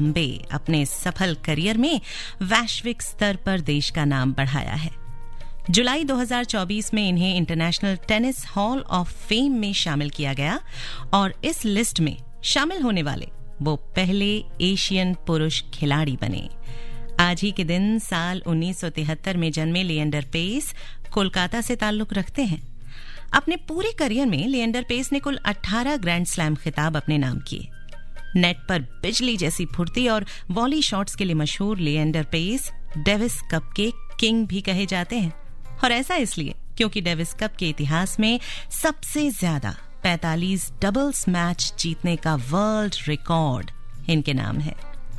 लंबे अपने सफल करियर में वैश्विक स्तर पर देश का नाम बढ़ाया है। जुलाई 2024 में इन्हें international tennis hall of fame में शामिल किया गया और इस लिस्ट में शामिल होने वाले वो पहले एशियन पुरुष खिलाड़ी बने। आज ही के दिन साल 1973 में जन्मे लिएंडर पेस कोलकाता से ताल्लुक रखते हैं। अपने पूरे करियर में लिएंडर पेस ने कुल 18 ग्रैंड स्लैम खिताब अपने नाम किए। नेट पर बिजली जैसी फुर्ती और वॉली शॉट्स के लिए मशहूर लिएंडर पेस डेविस कप के किंग भी कहे जाते हैं, और ऐसा इसलिए क्योंकि डेविस कप के इतिहास में सबसे ज्यादा 45 डबल्स मैच जीतने का वर्ल्ड रिकॉर्ड इनके नाम है।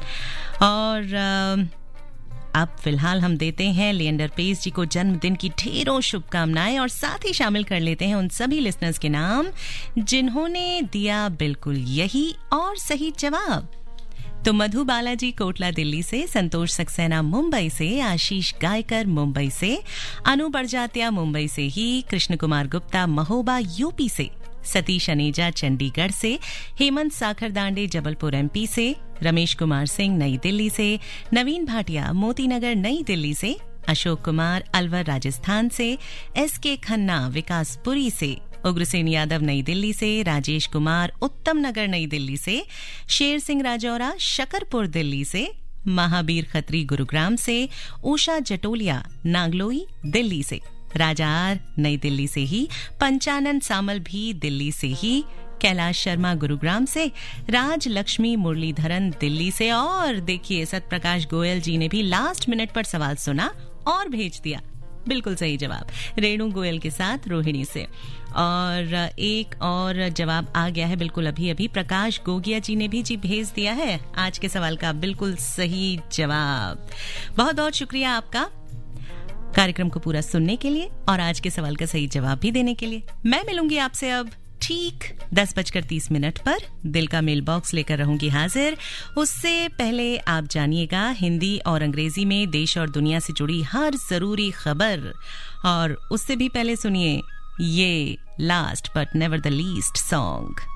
और अब फिलहाल हम देते हैं लिएंडर पेस जी को जन्मदिन की ढेरों शुभकामनाएं और साथ ही शामिल कर लेते हैं उन सभी लिसनर्स के नाम जिन्होंने दिया बिल्कुल यही और सही जवाब। तो मधु बालाजी कोटला दिल्ली से, संतोष सक्सेना मुंबई से, आशीष गायकर मुंबई से, अनु बड़जात्या मुंबई से ही, कृष्ण कुमार गुप्ता महोबा यूपी से, सतीश अनेजा चंडीगढ़ से, हेमंत साखर दांडे जबलपुर एमपी से, रमेश कुमार सिंह नई दिल्ली से, नवीन भाटिया मोतीनगर नई दिल्ली से, अशोक कुमार अलवर राजस्थान से, एसके खन्ना विकासपुरी से, उग्रसेन यादव नई दिल्ली से, राजेश कुमार उत्तम नगर नई दिल्ली से, शेर सिंह राजौरा शकरपुर दिल्ली से, महावीर खत्री गुरुग्राम से, उषा जटोलिया नागलोई दिल्ली से, राजा आर नई दिल्ली से ही, पंचानन सामल भी दिल्ली से ही, कैलाश शर्मा गुरुग्राम से, राज लक्ष्मी मुरलीधरन दिल्ली से, और देखिए सतप्रकाश गोयल जी ने भी लास्ट मिनट पर सवाल सुना और भेज दिया बिल्कुल सही जवाब, रेणु गोयल के साथ रोहिणी से। और एक और जवाब आ गया है बिल्कुल अभी अभी, प्रकाश गोगिया जी ने भी जी भेज दिया है आज के सवाल का बिल्कुल सही जवाब। बहुत बहुत शुक्रिया आपका कार्यक्रम को पूरा सुनने के लिए और आज के सवाल का सही जवाब भी देने के लिए। मैं मिलूंगी आपसे अब ठीक 10:30 पर। दिल का मेल बॉक्स लेकर रहूंगी हाजिर। उससे पहले आप जानिएगा हिंदी और अंग्रेजी में देश और दुनिया से जुड़ी हर जरूरी खबर, और उससे भी पहले सुनिए ये last but never the least song.